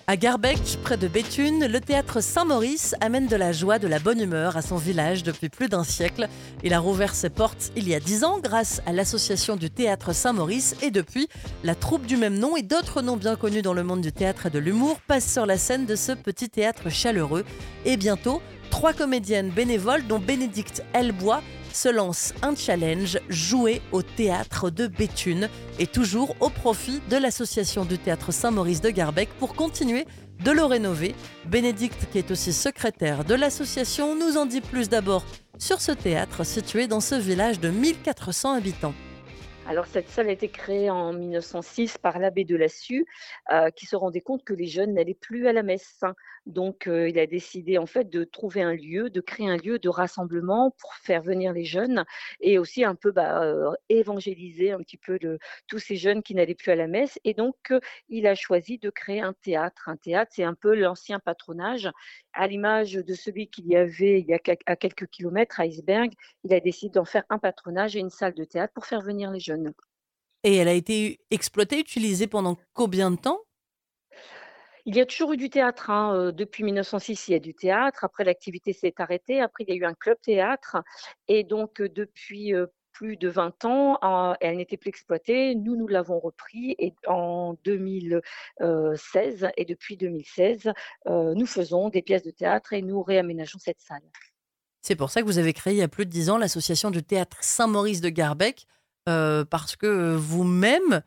À Garbec, près de Béthune, le théâtre Saint-Maurice amène de la joie, de la bonne humeur à son village depuis plus d'un siècle. Il a rouvert ses portes il y a 10 ans grâce à l'association du théâtre Saint-Maurice et depuis, la troupe du même nom et d'autres noms bien connus dans le monde du théâtre et de l'humour passent sur la scène de ce petit théâtre chaleureux. Et bientôt, 3 comédiennes bénévoles dont Bénédicte Elbois se lance un challenge, jouer au théâtre de Béthune et toujours au profit de l'association du théâtre Saint-Maurice de Garbec pour continuer de le rénover. Bénédicte, qui est aussi secrétaire de l'association, nous en dit plus d'abord sur ce théâtre situé dans ce village de 1400 habitants. Alors cette salle a été créée en 1906 par l'abbé de Lassus, qui se rendait compte que les jeunes n'allaient plus à la messe, hein. Donc il a décidé en fait de trouver un lieu, de créer un lieu de rassemblement pour faire venir les jeunes et aussi un peu, évangéliser un petit peu tous ces jeunes qui n'allaient plus à la messe et donc il a choisi de créer un théâtre. Un théâtre, c'est un peu l'ancien patronage, à l'image de celui qu'il y avait il y a à quelques kilomètres à Iceberg. Il a décidé d'en faire un patronage et une salle de théâtre pour faire venir les jeunes. Et elle a été exploitée, utilisée pendant combien de temps? Il y a toujours eu du théâtre, hein, depuis 1906, il y a du théâtre. Après l'activité s'est arrêtée. Après, il y a eu un club théâtre et donc depuis, plus de 20 ans, elle n'était plus exploitée. Nous l'avons repris et en 2016 et depuis 2016, nous faisons des pièces de théâtre et nous réaménageons cette salle. C'est pour ça que vous avez créé il y a plus de 10 ans l'association du théâtre Saint-Maurice de Garbec, parce que vous-même,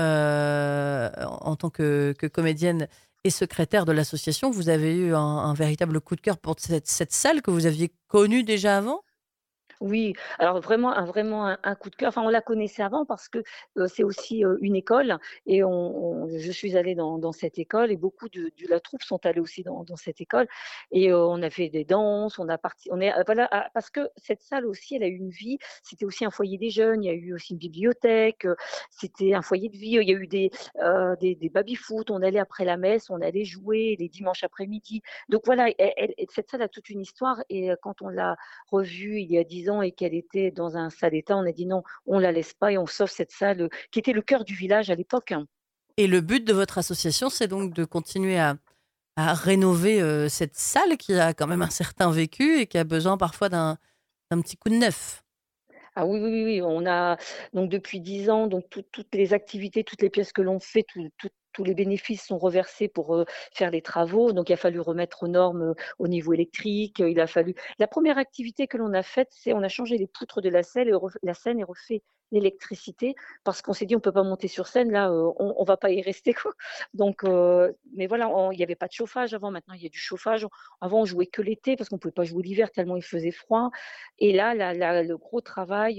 en tant que comédienne et secrétaire de l'association, vous avez eu un véritable coup de cœur pour cette salle que vous aviez connue déjà avant? Oui, alors vraiment un coup de cœur. Enfin, on la connaissait avant parce que, c'est aussi, une école et je suis allée dans cette école et beaucoup de la troupe sont allés aussi dans cette école et on a fait des danses, on est voilà, parce que cette salle aussi, elle a eu une vie. C'était aussi un foyer des jeunes, il y a eu aussi une bibliothèque, c'était un foyer de vie. Il y a eu des baby-foot, on allait après la messe, on allait jouer les dimanches après-midi. Donc voilà, cette salle a toute une histoire et quand on l'a revue il y a 10 ans et qu'elle était dans un sale état, on a dit: «Non, on la laisse pas et on sauve cette salle», qui était le cœur du village à l'époque, hein. Et le but de votre association, c'est donc de continuer à rénover, cette salle qui a quand même un certain vécu et qui a besoin parfois d'un petit coup de neuf? Ah oui, oui, oui, oui, on a donc depuis 10 ans, donc toutes les activités, toutes les pièces que l'on fait, tous les bénéfices sont reversés pour, faire les travaux. Donc il a fallu remettre aux normes, au niveau électrique, il a fallu la première activité que l'on a faite, c'est on a changé les poutres de la scène et refait l'électricité parce qu'on s'est dit: «On peut pas monter sur scène là, on va pas y rester quoi». Donc mais voilà, il y avait pas de chauffage avant, maintenant il y a du chauffage. Avant on jouait que l'été parce qu'on pouvait pas jouer l'hiver tellement il faisait froid. Et là, le gros travail,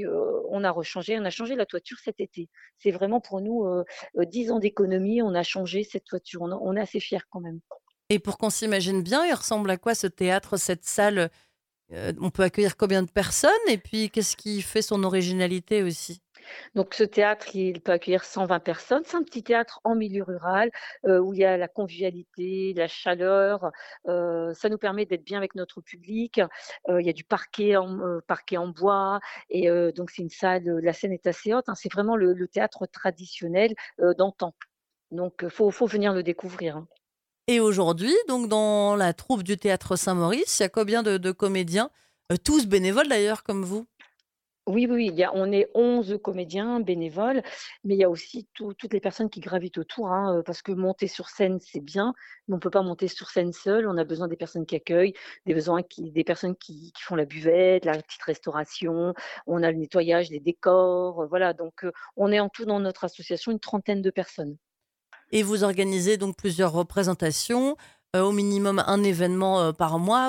on a changé la toiture cet été. C'est vraiment pour nous, 10 ans d'économie, on a changé cette toiture. On est assez fiers quand même. Et pour qu'on s'imagine bien, il ressemble à quoi ce théâtre, cette salle? On peut accueillir combien de personnes? Et puis qu'est-ce qui fait son originalité aussi? Donc ce théâtre, il peut accueillir 120 personnes. C'est un petit théâtre en milieu rural, où il y a la convivialité, la chaleur, ça nous permet d'être bien avec notre public. Il y a du parquet en bois et donc c'est une salle, la scène est assez haute, hein. C'est vraiment le théâtre traditionnel, d'antan. Donc faut venir le découvrir, hein. Et aujourd'hui, donc dans la troupe du théâtre Saint-Maurice, il y a combien de comédiens? Tous bénévoles d'ailleurs comme vous? Oui, oui, oui, on est 11 comédiens bénévoles, mais il y a aussi toutes les personnes qui gravitent autour, hein, parce que monter sur scène, c'est bien, mais on peut pas monter sur scène seul. On a besoin des personnes qui accueillent, des personnes qui font la buvette, la petite restauration, on a le nettoyage, les décors, voilà, donc on est en tout dans notre association une trentaine de personnes. Et vous organisez donc plusieurs représentations, au minimum un événement, par mois.